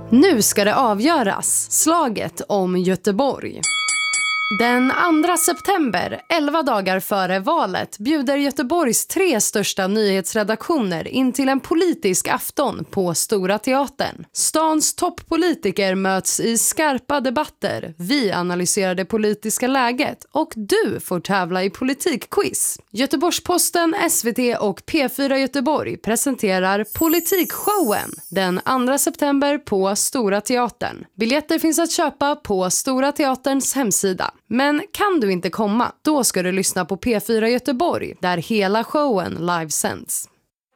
Nu ska det avgöras, slaget om Göteborg. Den 2 september, 11 dagar före valet, bjuder Göteborgs 3 största nyhetsredaktioner in till en politisk afton på Stora Teatern. Stans toppolitiker möts i skarpa debatter. Vi analyserar det politiska läget och du får tävla i politikquiz. Göteborgs-Posten, SVT och P4 Göteborg presenterar Politikshowen den 2 september på Stora Teatern. Biljetter finns att köpa på Stora Teaterns hemsida. Men kan du inte komma, då ska du lyssna på P4 Göteborg där hela showen livesänds.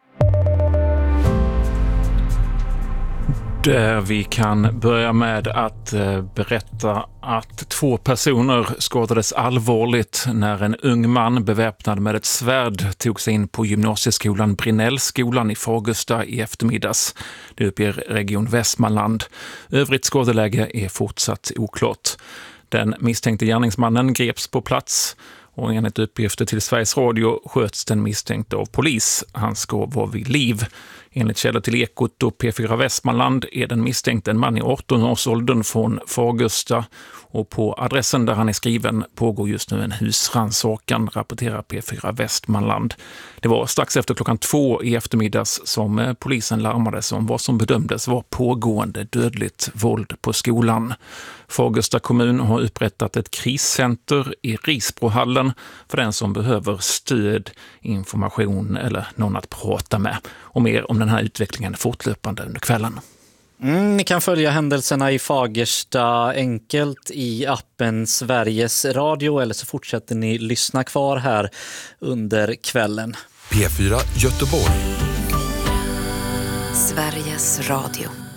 Där vi kan börja med att berätta att 2 personer skadades allvarligt när en ung man beväpnad med ett svärd tog sig in på gymnasieskolan Brinnellskolan i Fagersta i eftermiddags. Det uppger Region Västmanland. Övrigt skadeläge är fortsatt oklart. Den misstänkte gärningsmannen greps på plats och enligt uppgifter till Sveriges Radio sköts den misstänkte av polis. Han ska vara vid liv. Enligt källor till Ekot och P4 Västmanland är den misstänkte en man i 18-årsåldern från Fagersta och på adressen där han är skriven pågår just nu en husrannsakan, rapporterar P4 Västmanland. Det var strax efter 2:00 i eftermiddags som polisen larmades om vad som bedömdes var pågående dödligt våld på skolan. Fagersta kommun har upprättat ett kriscenter i Risbrohallen för den som behöver stöd, information eller någon att prata med. Och mer om den här utvecklingen fortlöpande under kvällen. Ni kan följa händelserna i Fagersta enkelt i appen Sveriges Radio eller så fortsätter ni lyssna kvar här under kvällen. P4 Göteborg. Sveriges Radio.